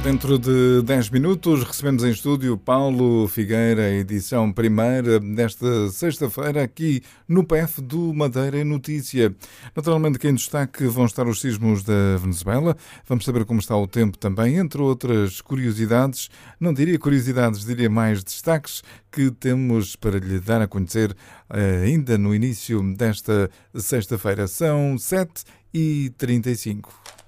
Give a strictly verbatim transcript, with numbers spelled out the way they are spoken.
Dentro de dez minutos recebemos em estúdio Paulo Figueira, edição primeira desta sexta-feira aqui no P F do Madeira em Notícia. Naturalmente que em destaque vão estar os sismos da Venezuela, vamos saber como está o tempo também, entre outras curiosidades, não diria curiosidades, diria mais destaques que temos para lhe dar a conhecer ainda no início desta sexta-feira. São sete e trinta e cinco.